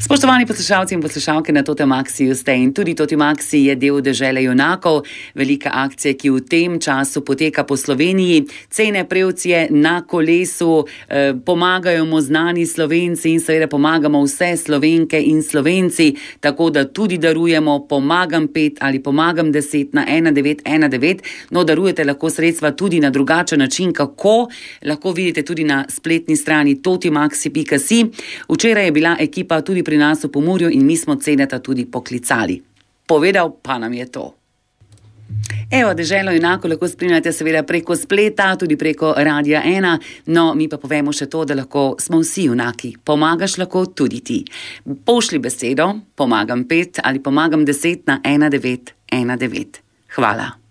Spoštovani poslušalci in poslušalke na Tote Maxiju ste in tudi Toti Maxi je del Dežele junakov, velika akcija, ki v tem času poteka po Sloveniji. Cene prevcije na kolesu, pomagajo mu znani Slovenci in seveda pomagamo vse Slovenke in Slovenci, tako da tudi darujemo Pomagam 5 ali Pomagam 10 na 1919. No, darujete lahko sredstva tudi na drugačen način, kako lahko vidite tudi na spletni strani totimaxi.si. Včeraj je bila ekipa tudi pri nas v Pomurju in mi smo Ceneta tudi poklicali. Povedal pa nam je to. Evo, Deželo junakov lahko spremljate seveda preko spleta, tudi preko Radia 1, no mi pa povemo še to, da lahko smo vsi junaki. Pomagaš lahko tudi ti. Pošli besedo Pomagam 5 ali Pomagam 10 na 1919. Hvala.